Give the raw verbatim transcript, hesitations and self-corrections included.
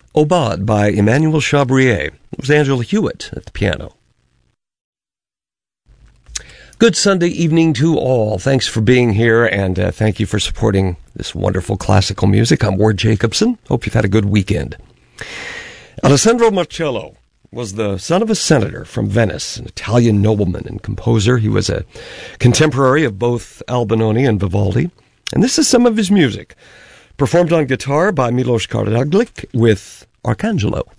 Aubade by Emmanuel Chabrier. It was Angela Hewitt at the piano. Good Sunday evening to all. Thanks for being here, and uh, thank you for supporting this wonderful classical music. I'm Ward Jacobson. Hope you've had a good weekend. Alessandro Marcello was the son of a senator from Venice, an Italian nobleman and composer. He was a contemporary of both Albinoni and Vivaldi. And this is some of his music, performed on guitar by Milos Karadzic with Arcangelo.